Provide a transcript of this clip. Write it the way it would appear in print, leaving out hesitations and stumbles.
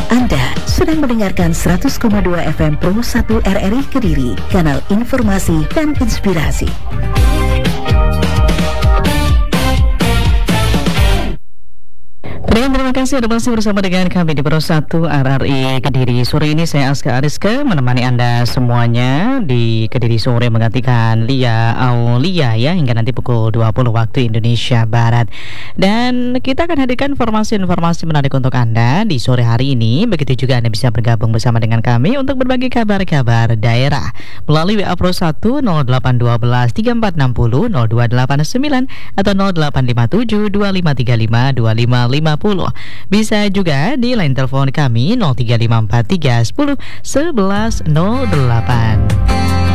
Anda sedang mendengarkan 100,2 FM Pro 1 RRI Kediri, kanal informasi dan inspirasi. Terima kasih Anda masih bersama dengan kami di Pro 1 RRI Kediri. Sore ini saya Aska Ariska menemani Anda semuanya di Kediri sore, menggantikan Lia Aulia ya hingga nanti pukul 20 waktu Indonesia Barat. Dan kita akan hadirkan informasi-informasi menarik untuk Anda di sore hari ini. Begitu juga Anda bisa bergabung bersama dengan kami untuk berbagi kabar-kabar daerah melalui WA Pro 1 0812 3460 0289 atau 0857 2535 2550. Bisa juga di line telepon kami 0354 310 1108.